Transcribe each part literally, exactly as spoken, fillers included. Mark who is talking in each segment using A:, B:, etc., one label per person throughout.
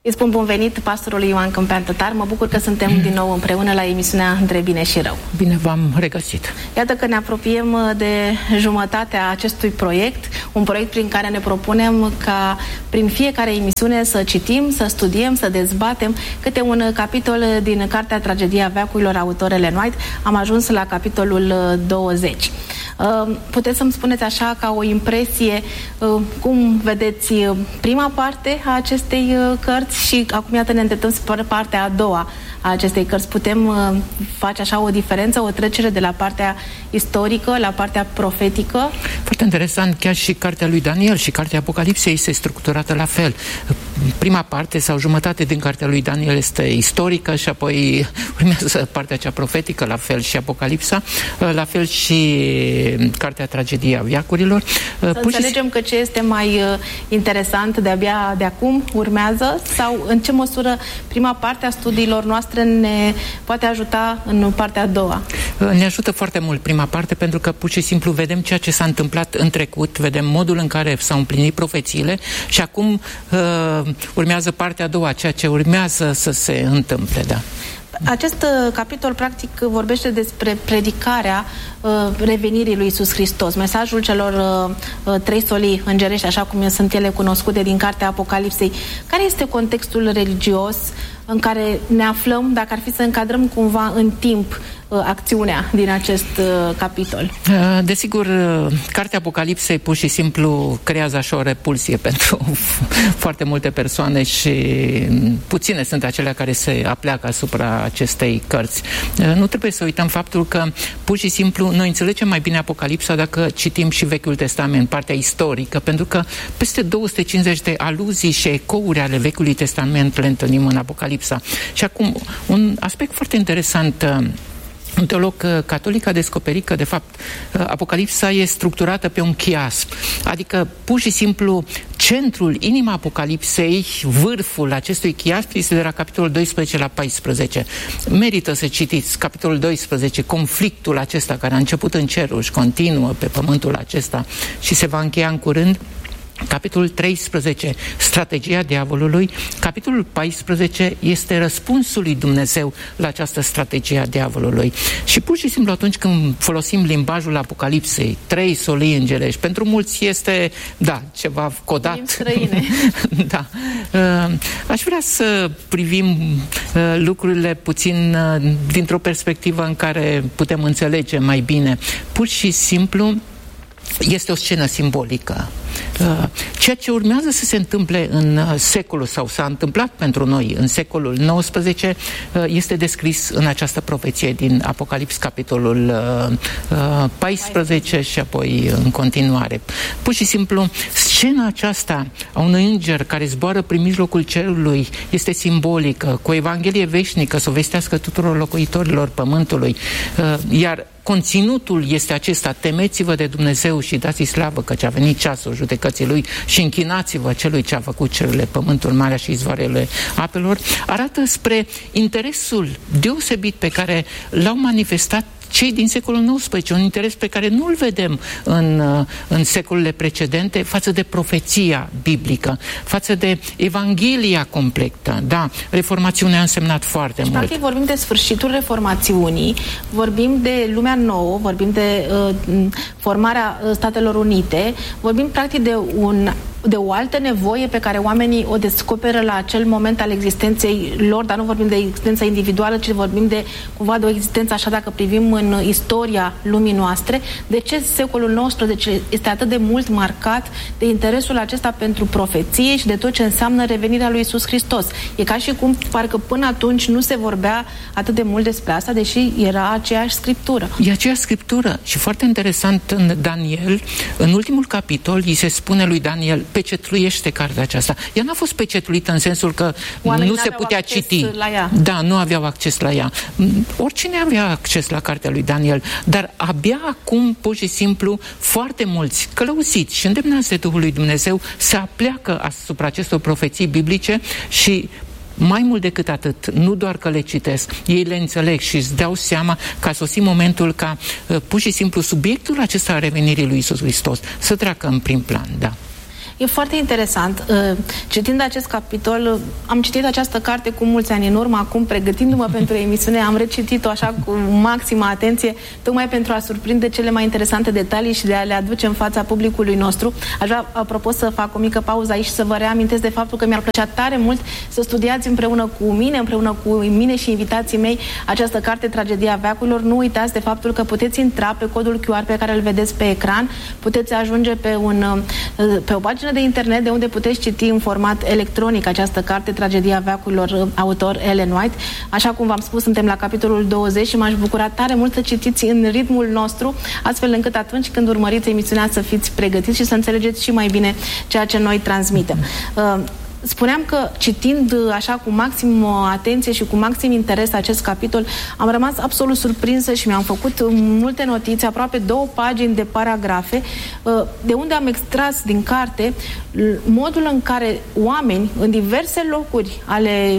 A: Îi spun bun venit pastorului Ioan Câmpean Tătar. Mă bucur că suntem din nou împreună la emisiunea Între Bine și Rău.
B: Bine v-am regăsit.
A: Iată că ne apropiem de jumătatea acestui proiect, un proiect prin care ne propunem ca prin fiecare emisiune să citim, să studiem, să dezbatem câte un capitol din cartea Tragedia veacurilor, autor Ellen White. Am ajuns la capitolul douăzeci. Puteți să-mi spuneți așa, ca o impresie, cum vedeți prima parte a acestei cărți și acum iată ne îndreptăm spre partea a doua a acestei cărți. Putem face așa o diferență, o trecere de la partea istorică la partea profetică?
B: Foarte interesant, chiar și cartea lui Daniel și cartea Apocalipsei este structurată la fel. Prima parte sau jumătate din cartea lui Daniel este istorică și apoi urmează partea cea profetică, la fel și Apocalipsa, la fel și cartea Tragedia veacurilor.
A: Să Pur înțelegem și... că ce este mai interesant de-abia de acum urmează, sau în ce măsură prima parte a studiilor noastre ne poate ajuta în partea a doua?
B: Ne ajută foarte mult prima parte, pentru că pur și simplu vedem ceea ce s-a întâmplat în trecut, vedem modul în care s-au împlinit profețiile și acum uh, urmează partea a doua, ceea ce urmează să se întâmple, da.
A: Acest uh, capitol, practic, vorbește despre predicarea uh, revenirii lui Iisus Hristos, mesajul celor uh, trei solii îngerești, așa cum sunt ele cunoscute din cartea Apocalipsei. Care este contextul religios în care ne aflăm, dacă ar fi să încadrăm cumva în timp uh, acțiunea din acest uh, capitol?
B: Uh, desigur, uh, cartea Apocalipsei pur și simplu creează așa o repulsie pentru foarte multe persoane și puține sunt acelea care se apleacă asupra acestei cărți. Uh, nu trebuie să uităm faptul că pur și simplu noi înțelegem mai bine Apocalipsa dacă citim și Vechiul Testament, partea istorică, pentru că peste două sute cincizeci de aluzii și ecouri ale Vechiului Testament le întâlnim în Apocalipsa. Și acum, un aspect foarte interesant, un teolog catolic a descoperit că, de fapt, Apocalipsa e structurată pe un chiasm, adică, pur și simplu, centrul, inima Apocalipsei, vârful acestui chiasm este de la capitolul doisprezece la paisprezece. Merită să citiți capitolul doisprezece, conflictul acesta care a început în ceruri și continuă pe pământul acesta și se va încheia în curând. Capitolul treisprezece, strategia diavolului. Capitolul paisprezece este răspunsul lui Dumnezeu la această strategie a diavolului. Și pur și simplu atunci când folosim limbajul Apocalipsei, trei solii îngerești, pentru mulți este, da, ceva codat.
A: străine.
B: Da. Aș vrea să privim lucrurile puțin dintr-o perspectivă în care putem înțelege mai bine. Pur și simplu este o scenă simbolică. Ceea ce urmează să se întâmple în secolul, sau s-a întâmplat pentru noi în secolul nouăsprezece, este descris în această profeție din Apocalips, capitolul paisprezece și apoi în continuare. Pur și simplu, scena aceasta a unui înger care zboară prin mijlocul cerului este simbolică, cu o evanghelie veșnică să o vestească tuturor locuitorilor pământului, iar conținutul este acesta: temeți-vă de Dumnezeu și dați-i slavă, căci a venit ceasul judecății Lui și închinați-vă celui ce a făcut cerurile, pământul, marea și izvoarele apelor. Arată spre interesul deosebit pe care l-au manifestat cei din secolul nouăsprezece, un interes pe care nu-l vedem în, în secolele precedente față de profeția biblică, față de Evanghelia completă. Da, Reformațiunea a însemnat foarte
A: deci,
B: mult.
A: Practic vorbim de sfârșitul Reformațiunii, vorbim de lumea nouă, vorbim de uh, formarea Statelor Unite, vorbim practic de un de o altă nevoie pe care oamenii o descoperă la acel moment al existenței lor, dar nu vorbim de existența individuală, ci vorbim de cumva de o existență, așa dacă privim în istoria lumii noastre. De ce secolul nouăsprezece este atât de mult marcat de interesul acesta pentru profeție și de tot ce înseamnă revenirea lui Iisus Hristos? E ca și cum parcă până atunci nu se vorbea atât de mult despre asta, deși era aceeași scriptură.
B: E aceeași scriptură și foarte interesant în Daniel, în ultimul capitol, îi se spune lui Daniel: pecetluiește cartea aceasta. Ea n-a fost pecetluită în sensul că oamenii nu se putea citi. Da, nu aveau acces la ea. Oricine avea acces la cartea lui Daniel, dar abia acum, pur și simplu, foarte mulți călăuziți și îndemnați de Duhul lui Dumnezeu se apleacă asupra acestor profeții biblice și mai mult decât atât, nu doar că le citesc, ei le înțeleg și îți dau seama că a sosit momentul ca pur și simplu subiectul acesta a revenirii lui Iisus Hristos să treacă în prim plan, da.
A: E foarte interesant. Citind acest capitol, am citit această carte cu mulți ani în urmă, acum pregătindu-mă pentru emisiune, am recitit-o așa cu maximă atenție, tocmai pentru a surprinde cele mai interesante detalii și de a le aduce în fața publicului nostru. Aș vrea, apropo, să fac o mică pauză aici și să vă reamintesc de faptul că mi-ar plăcea tare mult să studiați împreună cu mine, împreună cu mine și invitații mei această carte, Tragedia veacurilor. Nu uitați de faptul că puteți intra pe codul Q R pe care îl vedeți pe ecran, puteți ajunge pe, un, pe o pagină de internet de unde puteți citi în format electronic această carte, Tragedia veacurilor, autor Ellen White. Așa cum v-am spus, suntem la capitolul douăzeci și m-aș bucura tare mult să citiți în ritmul nostru, astfel încât atunci când urmăriți emisiunea să fiți pregătiți și să înțelegeți și mai bine ceea ce noi transmitem. Spuneam că citind așa cu maxim atenție și cu maxim interes acest capitol, am rămas absolut surprinsă și mi-am făcut multe notițe, aproape două pagini de paragrafe, de unde am extras din carte modul în care oameni în diverse locuri ale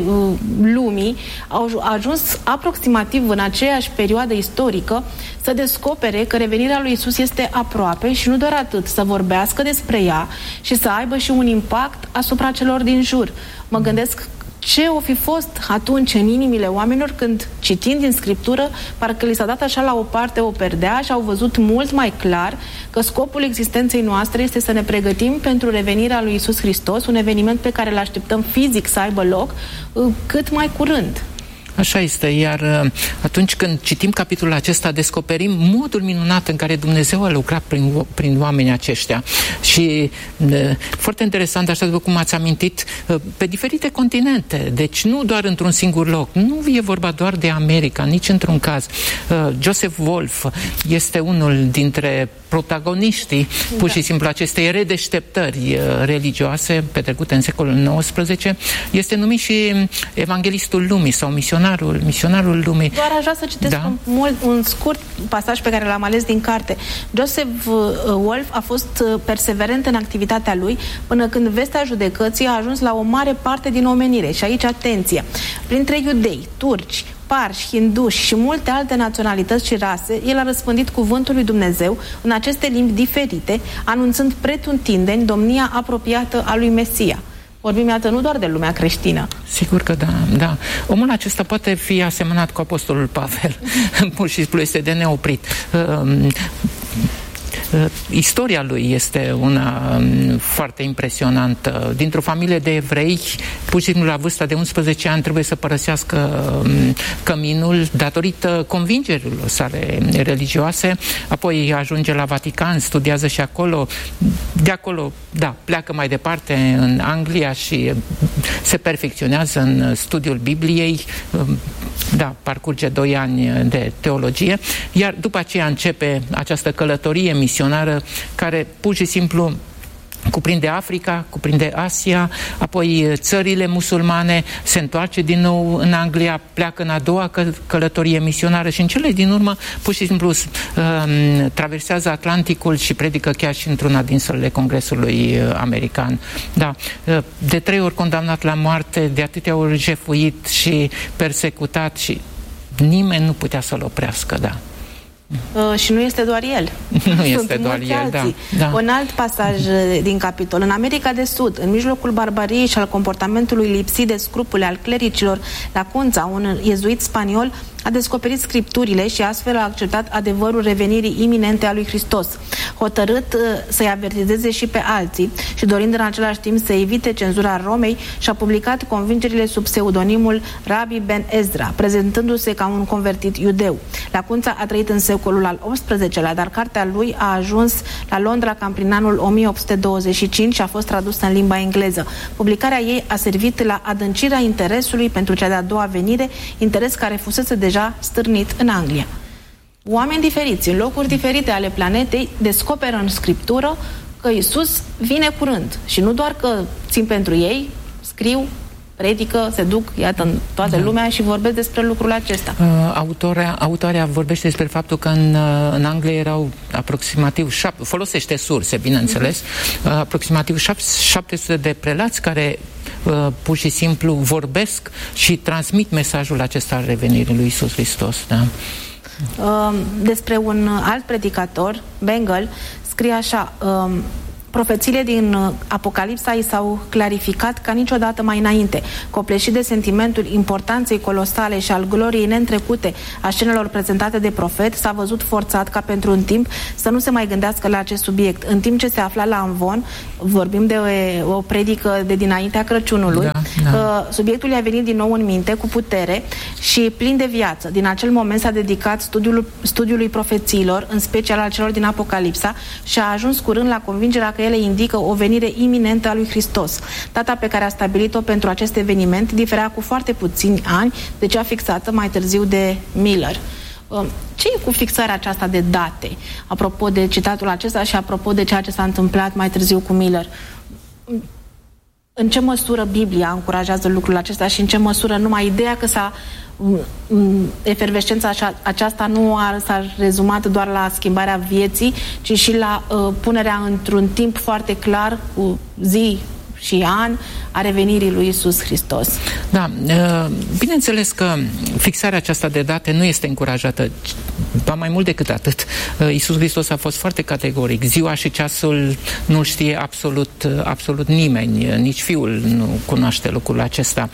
A: lumii au ajuns aproximativ în aceeași perioadă istorică să descopere că revenirea lui Iisus este aproape și nu doar atât, să vorbească despre ea și să aibă și un impact asupra celor din jur. Mă gândesc ce o fi fost atunci în inimile oamenilor când, citind din Scriptură, parcă li s-a dat așa la o parte o perdea și au văzut mult mai clar că scopul existenței noastre este să ne pregătim pentru revenirea lui Iisus Hristos, un eveniment pe care îl așteptăm fizic să aibă loc cât mai curând.
B: Așa este, iar atunci când citim capitolul acesta, descoperim modul minunat în care Dumnezeu a lucrat prin, prin oamenii aceștia. Și foarte interesant, așa după cum ați amintit, pe diferite continente, deci nu doar într-un singur loc. Nu e vorba doar de America, nici într-un caz. Joseph Wolf este unul dintre protagoniștii, da. pur și simplu, acestei redeșteptări religioase petrecute în secolul nouăsprezece. Este numit și evanghelistul lumii sau misionarul, misionarul lumii.
A: Doar aș vrea să citesc da? un, mult, un scurt pasaj pe care l-am ales din carte. Joseph Wolf a fost perseverent în activitatea lui până când vestea judecății a ajuns la o mare parte din omenire. Și aici, atenție, printre iudei, turci, parși, hinduși și multe alte naționalități și rase, el a răspândit cuvântul lui Dumnezeu în aceste limbi diferite, anunțând pretutindeni domnia apropiată a lui Mesia. Vorbim, iată, nu doar de lumea creștină.
B: Sigur că da, da. Omul acesta poate fi asemănat cu apostolul Pavel. Pur și simplu este de neoprit. Uh, Uh, istoria lui este una um, foarte impresionantă. Dintr-o familie de evrei, pur și simplu la vârsta de unsprezece ani trebuie să părăsească um, căminul datorită convingerilor sale religioase, apoi ajunge la Vatican, studiază și acolo, de acolo, da, pleacă mai departe în Anglia și se perfecționează în studiul Bibliei, um, da, parcurge doi ani de teologie, iar după aceea începe această călătorie misionară care pur și simplu cuprinde Africa, cuprinde Asia, apoi țările musulmane, se întoarce din nou în Anglia, pleacă în a doua călătorie misionară și în cele din urmă pur și simplu uh, traversează Atlanticul și predică chiar și într-una din sălile Congresului american. Da, de trei ori condamnat la moarte, de atâtea ori jefuit și persecutat și nimeni nu putea să-l oprească, da.
A: Uh, și nu este doar el.
B: Nu este doar el, da, da.
A: Un alt pasaj din capitol. În America de Sud, în mijlocul barbariei și al comportamentului lipsit de scrupule al clericilor, Lacunța, un iezuit spaniol, a descoperit scripturile și astfel a acceptat adevărul revenirii iminente a lui Hristos, hotărât uh, să-i avertizeze și pe alții și dorind în același timp să evite cenzura Romei, și-a publicat convingerile sub pseudonimul Rabbi Ben Ezra, prezentându-se ca un convertit iudeu. Lacunța a trăit în secolul al optsprezecelea, dar cartea lui a ajuns la Londra cam prin anul o mie opt sute douăzeci și cinci și a fost tradusă în limba engleză. Publicarea ei a servit la adâncirea interesului pentru cea de-a doua venire, interes care fusese deja stârnit în Anglia. Oameni diferiți, în locuri diferite ale planetei, descoperă în Scriptură că Iisus vine curând. Și nu doar că țin pentru ei, scriu, predică, se duc, iată, în toată da. lumea și vorbesc despre lucrul acesta.
B: Uh, autoarea, autoarea vorbește despre faptul că în, în Anglia erau aproximativ șapte, folosește surse, bineînțeles, uh, aproximativ șapte sute de prelați care uh, pur și simplu vorbesc și transmit mesajul acesta al revenirii lui Iisus Hristos. Da.
A: Uh, despre un alt predicator, Bengal, scrie așa: uh, Profețiile din Apocalipsa i s-au clarificat ca niciodată mai înainte. Copleșit de sentimentul importanței colosale și al gloriei neîntrecute a scenelor prezentate de profet, s-a văzut forțat ca pentru un timp să nu se mai gândească la acest subiect. În timp ce se afla la amvon, vorbim de o, o predică de dinaintea Crăciunului, da, da. Subiectul i-a venit din nou în minte, cu putere și plin de viață. Din acel moment s-a dedicat studiul, studiului profețiilor, în special al celor din Apocalipsa, și a ajuns curând la convingerea că ele indică o venire iminentă a lui Hristos. Data pe care a stabilit-o pentru acest eveniment diferea cu foarte puțini ani de cea fixată mai târziu de Miller. Ce e cu fixarea aceasta de date? Apropo de citatul acesta și apropo de ceea ce s-a întâmplat mai târziu cu Miller, în ce măsură Biblia încurajează lucrul acesta și în ce măsură numai ideea că s-a efervescența aceasta nu a, s-a rezumat doar la schimbarea vieții, ci și la uh, punerea într-un timp foarte clar, cu zi și an, a revenirii lui Iisus Hristos.
B: Da, bineînțeles că fixarea aceasta de date nu este încurajată, ba mai mult decât atât. Iisus Hristos a fost foarte categoric. Ziua și ceasul nu știe absolut, absolut nimeni, nici Fiul nu cunoaște lucrul acesta,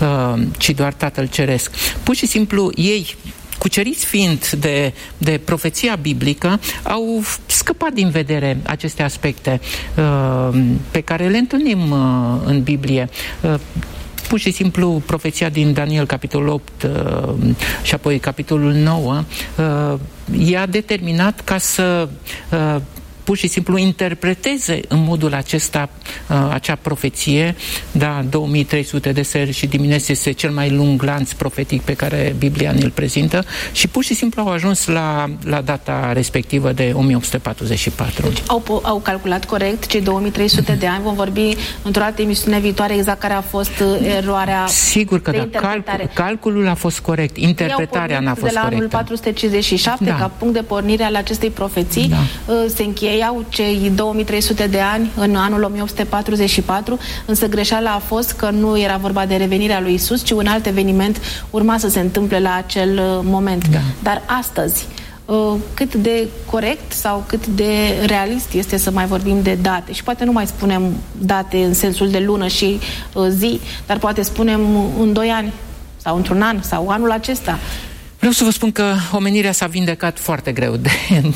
B: ci doar Tatăl Ceresc. Pur și simplu ei, cuceriți fiind de, de profeția biblică, au scăpat din vedere aceste aspecte uh, pe care le întâlnim uh, în Biblie. Uh, pur și simplu profeția din Daniel, capitolul opt uh, și apoi capitolul nouă, uh, i-a determinat ca să uh, pur și simplu interpreteze în modul acesta uh, acea profeție, da, două mii trei sute de seri și dimineți este cel mai lung lanț profetic pe care Biblia ne-l prezintă, și pur și simplu au ajuns la, la data respectivă de o mie opt sute patruzeci și patru.
A: Deci au, au calculat corect cei două mii trei sute de ani. Vom vorbi într-o altă emisiune viitoare exact care a fost eroarea.
B: Sigur că da, calcul, calculul a fost corect, interpretarea n-a fost corectă. De la anul patru sute cincizeci și șapte, da, ca punct de pornire al acestei profeții, da, se încheie iau cei două mii trei sute de ani în anul o mie opt sute patruzeci și patru, însă greșeala a fost că nu era vorba de revenirea lui Isus, ci un alt eveniment urma să se întâmple la acel moment. Da. Dar astăzi, cât de corect sau cât de realist este să mai vorbim de date? Și poate nu mai spunem date în sensul de lună și zi, dar poate spunem în doi ani sau într-un an sau anul acesta. Vreau să vă spun că omenirea s-a vindecat foarte greu de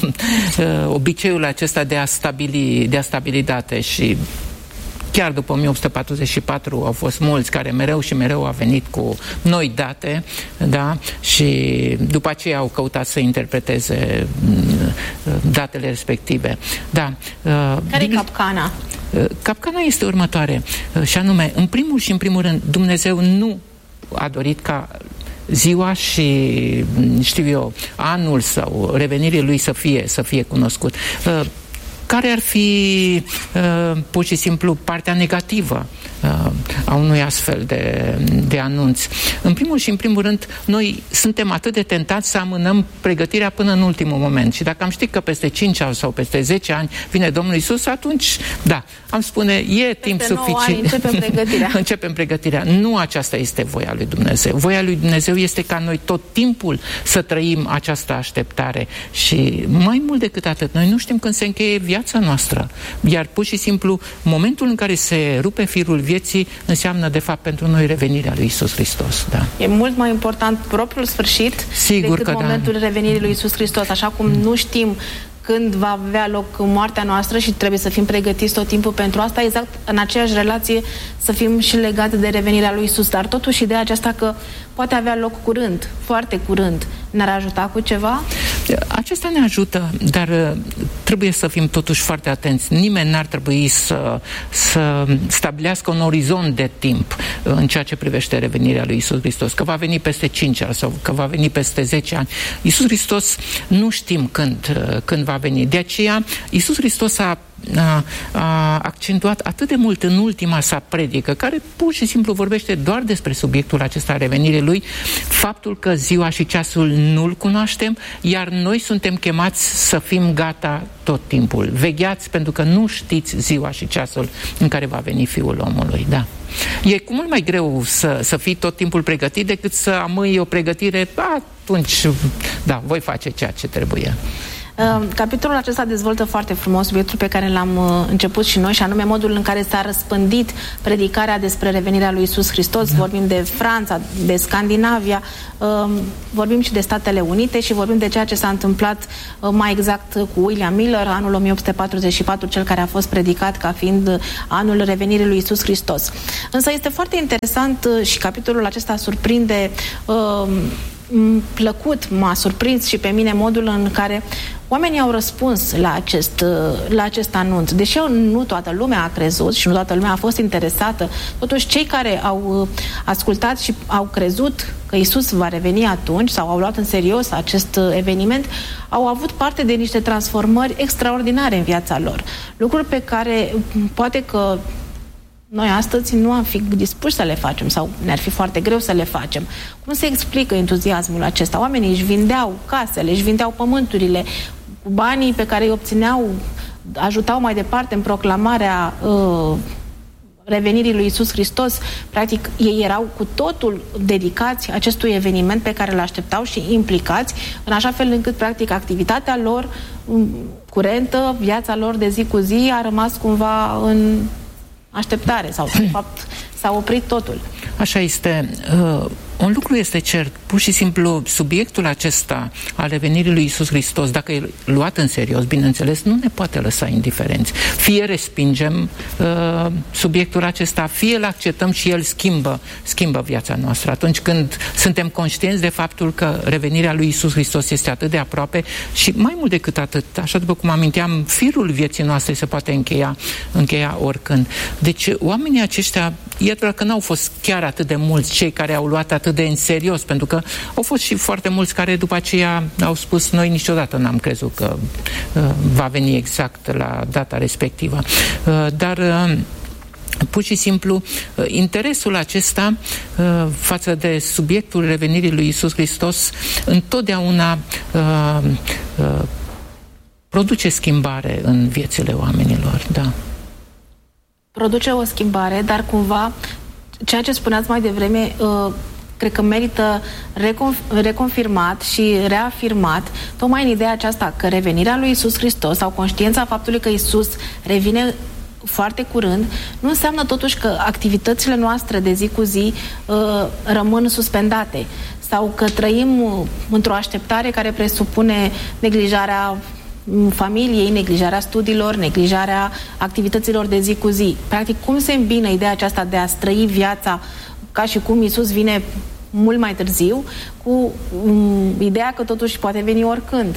B: uh, obiceiul acesta de a stabili, de a stabili date, și chiar după o mie opt sute patruzeci și patru au fost mulți care mereu și mereu au venit cu noi date, da? Și după aceea au căutat să interpreteze uh, datele respective. Da.
A: Uh, Care e capcana?
B: Uh, capcana este următoare, uh, și anume, în primul și în primul rând, Dumnezeu nu a dorit ca ziua și, știu eu, anul sau revenirii lui să fie, să fie cunoscut. Uh, care ar fi uh, pur și simplu partea negativă uh, a unui astfel de, de anunț? În primul și în primul rând, noi suntem atât de tentați să amânăm pregătirea până în ultimul moment. Și dacă am ști că peste cinci ani sau peste zece ani vine Domnul Iisus, atunci, da, am spune, e peste timp suficient.
A: Începem pregătirea.
B: începem pregătirea. Nu aceasta este voia lui Dumnezeu. Voia lui Dumnezeu este ca noi tot timpul să trăim această așteptare. Și mai mult decât atât, noi nu știm când se încheie viața noastră. Iar pur și simplu, momentul în care se rupe firul vieții înseamnă, de fapt, pentru noi revenirea lui Iisus Hristos. Da.
A: E mult mai important propriul sfârșit, sigur, decât că momentul da. revenirii lui Iisus Hristos. Așa cum mm. nu știm când va avea loc moartea noastră și trebuie să fim pregătiți tot timpul pentru asta, exact în aceeași relație să fim și legați de revenirea lui Iisus. Dar totuși ideea aceasta că poate avea loc curând, foarte curând, ne-ar ajuta cu ceva?
B: Acesta ne ajută, dar trebuie să fim totuși foarte atenți. Nimeni n-ar trebui să, să stabilească un orizont de timp în ceea ce privește revenirea lui Iisus Hristos, că va veni peste cinci ani sau că va veni peste zece ani. Iisus Hristos nu știm când, când va veni. De aceea, Iisus Hristos a A, a accentuat atât de mult în ultima sa predică, care pur și simplu vorbește doar despre subiectul acesta, revenirii lui, faptul că ziua și ceasul nu-l cunoaștem, iar noi suntem chemați să fim gata tot timpul. Vegheați, pentru că nu știți ziua și ceasul în care va veni Fiul omului. Da. E cu mult mai greu să, să fii tot timpul pregătit decât să amâi o pregătire, atunci, da, voi face ceea ce trebuie.
A: Capitolul acesta dezvoltă foarte frumos subiectul pe care l-am început și noi, și anume modul în care s-a răspândit predicarea despre revenirea lui Iisus Hristos. Da. Vorbim de Franța, de Scandinavia, vorbim și de Statele Unite și vorbim de ceea ce s-a întâmplat mai exact cu William Miller, anul o mie opt sute patruzeci și patru, cel care a fost predicat ca fiind anul revenirii lui Iisus Hristos. Însă este foarte interesant și capitolul acesta surprinde plăcut, m-a surprins și pe mine modul în care oamenii au răspuns la acest, la acest anunț. Deși nu toată lumea a crezut și nu toată lumea a fost interesată, totuși cei care au ascultat și au crezut că Iisus va reveni atunci sau au luat în serios acest eveniment, au avut parte de niște transformări extraordinare în viața lor. Lucruri pe care poate că noi astăzi nu am fi dispuși să le facem sau ne-ar fi foarte greu să le facem. Cum se explică entuziasmul acesta? Oamenii își vindeau casele, își vindeau pământurile, cu banii pe care îi obțineau, ajutau mai departe în proclamarea uh, revenirii lui Iisus Hristos. Practic, ei erau cu totul dedicați acestui eveniment pe care îl așteptau și implicați, în așa fel încât, practic, activitatea lor um, curentă, viața lor de zi cu zi a rămas cumva în așteptare sau, de fapt, s-a oprit totul.
B: Așa este. Uh, un lucru este cert, pur și simplu subiectul acesta al revenirii lui Iisus Hristos, dacă e luat în serios, bineînțeles, nu ne poate lăsa indiferenți. Fie respingem uh, subiectul acesta, fie îl acceptăm și el schimbă, schimbă viața noastră. Atunci când suntem conștienți de faptul că revenirea lui Iisus Hristos este atât de aproape și mai mult decât atât, așa după cum aminteam, firul vieții noastre se poate încheia, încheia oricând. Deci oamenii aceștia, iată că n-au fost chiar atât de mulți cei care au luat atât de în serios, pentru că au fost și foarte mulți care după aceea au spus: noi niciodată n-am crezut că uh, va veni exact la data respectivă. Uh, dar uh, pur și simplu, uh, interesul acesta uh, față de subiectul revenirii lui Iisus Hristos întotdeauna uh, uh, produce schimbare în viețile oamenilor, da.
A: Produce o schimbare, dar cumva ceea ce spuneați mai devreme uh, cred că merită reconf- reconfirmat și reafirmat, tocmai în ideea aceasta că revenirea lui Iisus Hristos sau conștiința faptului că Iisus revine foarte curând, nu înseamnă totuși că activitățile noastre de zi cu zi uh, rămân suspendate sau că trăim uh, într-o așteptare care presupune neglijarea familiei, neglijarea studiilor, neglijarea activităților de zi cu zi. Practic, cum se îmbină ideea aceasta de a trăi viața ca și cum Iisus vine mult mai târziu, cu um, ideea că totuși poate veni oricând.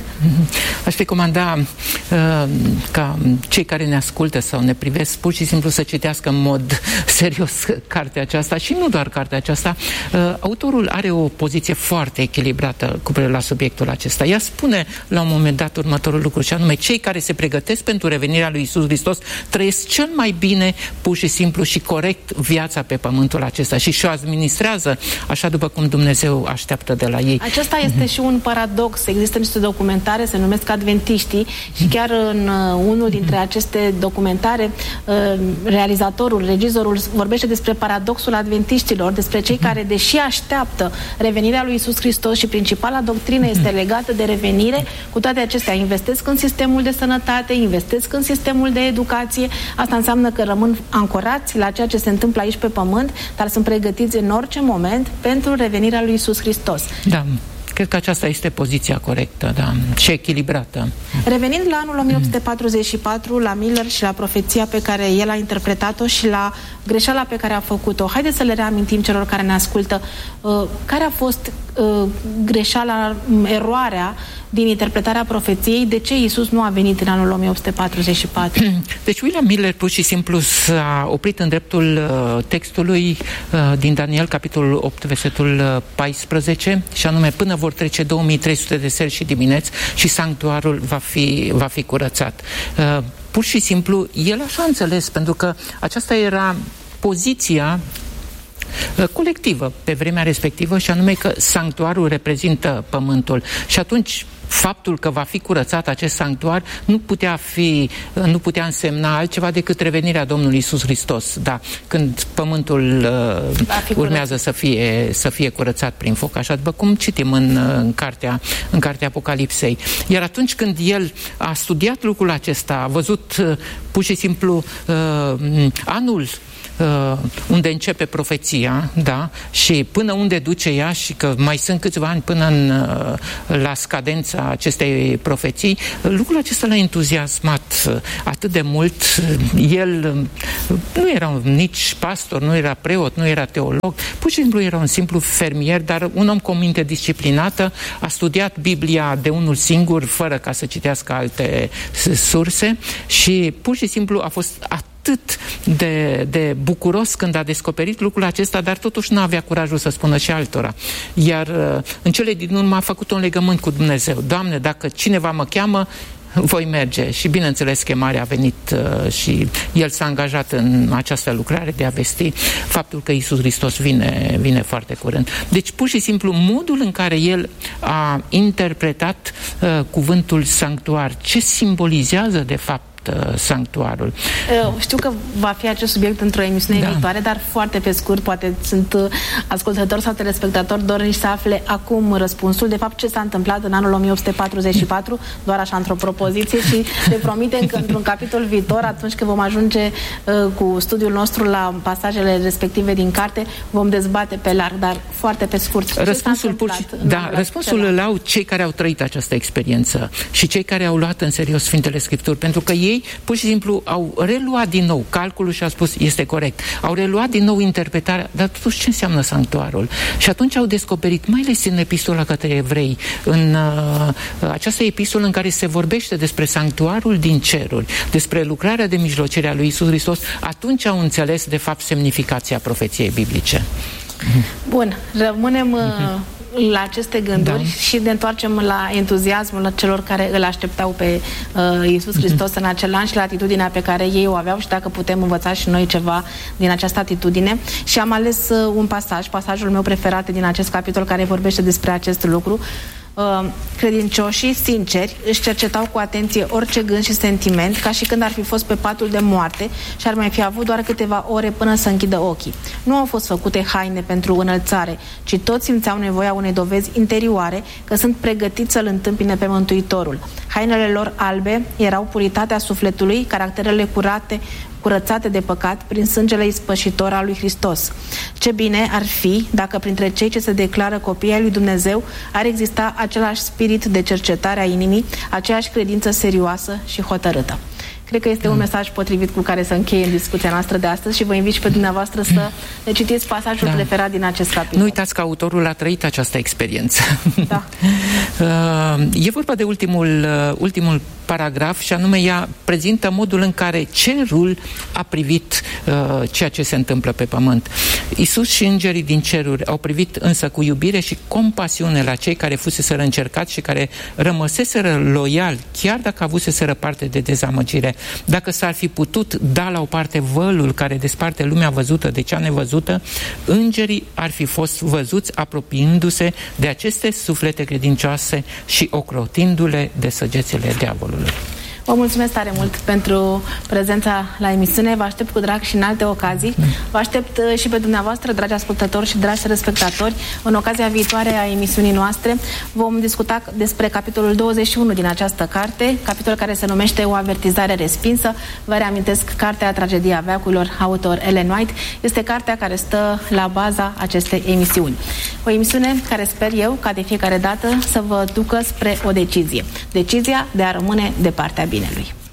B: Aș recomanda uh, ca cei care ne ascultă sau ne privesc pur și simplu să citească în mod serios cartea aceasta și nu doar cartea aceasta. Uh, autorul are o poziție foarte echilibrată cu privire la subiectul acesta. Ea spune la un moment dat următorul lucru, și anume: cei care se pregătesc pentru revenirea lui Iisus Hristos trăiesc cel mai bine, pur și simplu și corect, viața pe pământul acesta și și-o administrează așa după cum Dumnezeu așteaptă de la ei.
A: Acesta este mm-hmm. și un paradox. Există niște documentare, se numesc Adventiștii, și chiar în uh, unul dintre aceste documentare uh, realizatorul, regizorul vorbește despre paradoxul adventiștilor, despre cei care, deși așteaptă revenirea lui Iisus Hristos și principala doctrină este legată de revenire, cu toate acestea investesc în sistemul de sănătate, investesc în sistemul de educație. Asta înseamnă că rămân ancorați la ceea ce se întâmplă aici pe pământ, dar sunt pregătiți în orice moment pentru revenirea lui Iisus Hristos.
B: Da, cred că aceasta este poziția corectă, da, și echilibrată.
A: Revenind la anul o mie opt sute patruzeci și patru, la Miller și la profeția pe care el a interpretat-o și la greșeala pe care a făcut-o, haideți să le reamintim celor care ne ascultă uh, care a fost uh, greșeala, eroarea din interpretarea profeției, de ce Iisus nu a venit în anul o mie opt sute patruzeci și patru.
B: Deci William Miller pur și simplu s-a oprit în dreptul uh, textului uh, din Daniel, capitolul opt, versetul uh, paisprezece, și anume: până vor trece două mii trei sute de seri și dimineți și sanctuarul va fi, va fi curățat. Uh, pur și simplu, el așa a înțeles, pentru că aceasta era poziția colectivă pe vremea respectivă, și anume că sanctuarul reprezintă pământul. Și atunci faptul că va fi curățat acest sanctuar nu putea fi, nu putea însemna altceva decât revenirea Domnului Iisus Hristos, da, când pământul uh, urmează să fie, să fie curățat prin foc, așa după cum citim în, în, cartea, în cartea Apocalipsei. Iar atunci când el a studiat lucrul acesta, a văzut uh, pur și simplu uh, anul Uh, unde începe profeția, da, și până unde duce ea, și că mai sunt câțiva ani până în, uh, la scadența acestei profeții, lucrul acesta l-a entuziasmat uh, atât de mult. El uh, nu era nici pastor, nu era preot, nu era teolog, pur și simplu era un simplu fermier, dar un om cu o minte disciplinată, a studiat Biblia de unul singur, fără ca să citească alte surse, și pur și simplu a fost atât atât de, de bucuros când a descoperit lucrul acesta, dar totuși nu avea curajul să spună și altora. Iar în cele din urmă a făcut un legământ cu Dumnezeu. Doamne, dacă cineva mă cheamă, voi merge. Și bineînțeles chemarea a venit uh, și el s-a angajat în această lucrare de a vesti faptul că Iisus Hristos vine, vine foarte curând. Deci pur și simplu modul în care el a interpretat uh, cuvântul sanctuar, ce simbolizează de fapt sanctuarul.
A: Știu că va fi acest subiect într-o emisiune da. viitoare, dar foarte pe scurt, poate sunt ascultători sau telespectatori dornici să afle acum răspunsul. De fapt, ce s-a întâmplat în anul o mie opt sute patruzeci și patru, doar așa într-o propoziție, și ne promitem că într-un capitol viitor, atunci când vom ajunge uh, cu studiul nostru la pasajele respective din carte, vom dezbate pe larg, dar foarte pe scurt.
B: Răspunsul, pur și, da, răspunsul îl au cei care au trăit această experiență și cei care au luat în serios Sfintele Scripturi, pentru că ei pur și simplu au reluat din nou calculul și au spus, este corect. Au reluat din nou interpretarea, dar totuși ce înseamnă sanctuarul? Și atunci au descoperit, mai ales în epistola către evrei, în uh, această epistolă în care se vorbește despre sanctuarul din ceruri, despre lucrarea de mijlocire a lui Iisus Hristos, atunci au înțeles de fapt semnificația profeției biblice.
A: Bun, rămânem uh, la aceste gânduri da. și ne întoarcem la entuziasmul celor care îl așteptau pe uh, Iisus Hristos în acel an și la atitudinea pe care ei o aveau și dacă putem învăța și noi ceva din această atitudine. Și am ales uh, un pasaj, pasajul meu preferat din acest capitol, care vorbește despre acest lucru. Uh, credincioșii sinceri își cercetau cu atenție orice gând și sentiment, ca și când ar fi fost pe patul de moarte și ar mai fi avut doar câteva ore până să închidă ochii. Nu au fost făcute haine pentru înălțare, ci toți simțeau nevoia unei dovezi interioare că sunt pregătiți să-L întâmpine pe Mântuitorul. Hainele lor albe erau puritatea sufletului, caracterele curate, curățate de păcat prin sângele ispășitor al lui Hristos. Ce bine ar fi dacă printre cei ce se declară copii ai lui Dumnezeu ar exista același spirit de cercetare a inimii, aceeași credință serioasă și hotărâtă. Cred că este un mesaj potrivit cu care să încheiem discuția noastră de astăzi și vă invit și pe dumneavoastră să ne citiți pasajul da. preferat din acest capitol.
B: Nu uitați că autorul a trăit această experiență. Da. E vorba de ultimul, ultimul paragraf și anume ea prezintă modul în care cerul a privit uh, ceea ce se întâmplă pe pământ. Iisus și îngerii din ceruri au privit însă cu iubire și compasiune la cei care fuseseră încercați și care rămăseseră loiali, chiar dacă avuseseră parte de dezamăgire. Dacă s-ar fi putut da la o parte vălul care desparte lumea văzută de cea nevăzută, îngerii ar fi fost văzuți apropiindu-se de aceste suflete credincioase și ocrotindu-le de săgețile diavolului.
A: Vă mulțumesc tare mult pentru prezența la emisiune. Vă aștept cu drag și în alte ocazii. Vă aștept și pe dumneavoastră, dragi ascultători și dragi respectatori, în ocazia viitoare a emisiunii noastre. Vom discuta despre capitolul douăzeci și unu din această carte, capitol care se numește O avertizare respinsă. Vă reamintesc, cartea Tragedia veacurilor, autor Ellen White, este cartea care stă la baza acestei emisiuni. O emisiune care sper eu, ca de fiecare dată, să vă ducă spre o decizie. Decizia de a rămâne de partea binelui.